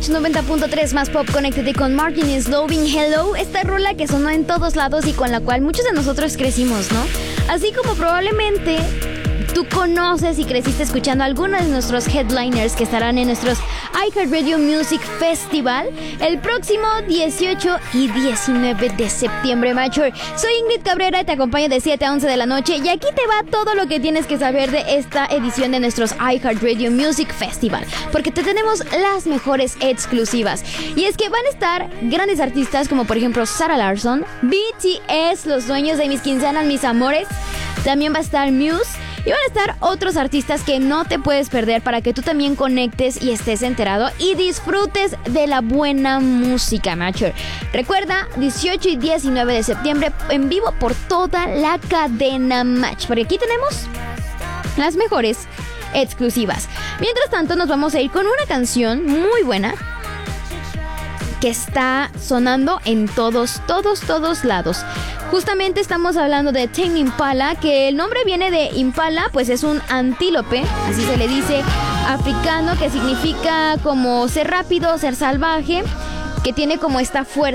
Match 90.3 más pop. Conéctate con Martin is Loving Hello, esta rola que sonó en todos lados y con la cual muchos de nosotros crecimos, ¿no? Así como probablemente tú conoces y creciste escuchando algunos de nuestros headliners que estarán en nuestros iHeartRadio Music Festival el próximo 18 y 19 de septiembre, Mature. Soy Ingrid Cabrera y te acompaño de 7 a 11 de la noche y aquí te va todo lo que tienes que saber de esta edición de nuestros iHeartRadio Music Festival, porque te tenemos las mejores exclusivas. Y es que van a estar grandes artistas como por ejemplo Sarah Larsson, BTS, los dueños de mis quincenas, mis amores. También va a estar Muse. Y van a estar otros artistas que no te puedes perder para que tú también conectes y estés enterado y disfrutes de la buena música, Mature. Recuerda, 18 y 19 de septiembre en vivo por toda la cadena Match, porque aquí tenemos las mejores exclusivas. Mientras tanto, nos vamos a ir con una canción muy buena que está sonando en todos lados. Justamente estamos hablando de Tame Impala, que el nombre viene de Impala, pues es un antílope, así se le dice, africano, que significa como ser rápido, ser salvaje, que tiene como esta fuerza